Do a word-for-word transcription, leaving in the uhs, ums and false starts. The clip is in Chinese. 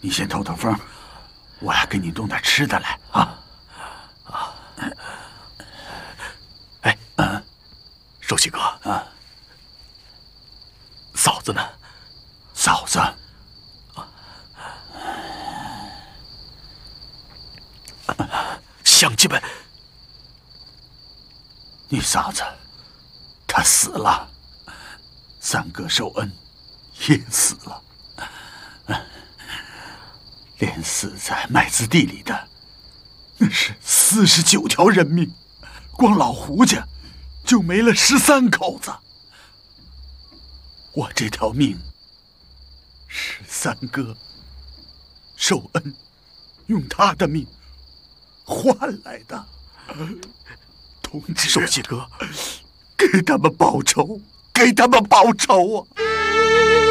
你先透透风，我呀给你弄点吃的来啊啊！ 哎，嗯，寿喜哥啊， 嫂子呢？ 嫂子， 乡亲们， 你嫂子她死了，三哥受恩也死了，连死在麦子地里的那是四十九条人命，光老胡家就没了十三口子。我这条命是三哥受恩用他的命换来的。同志， 寿喜哥， 给他们报仇，给他们报仇啊！